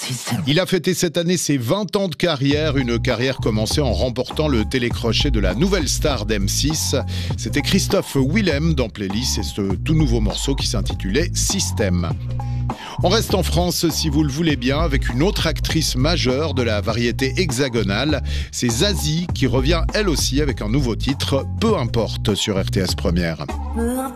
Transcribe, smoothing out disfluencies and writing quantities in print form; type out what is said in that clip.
système. Il a fêté cette année ses 20 ans de carrière, une carrière commencée en remportant le télécrochet de la nouvelle star d'M6. C'était Christophe Willem dans Playlist et ce tout nouveau morceau qui s'intitulait Système. On reste en France, si vous le voulez bien, avec une autre actrice majeure de la variété hexagonale. C'est Zazie qui revient elle aussi avec un nouveau titre, Peu importe, sur RTS Première. Peu importe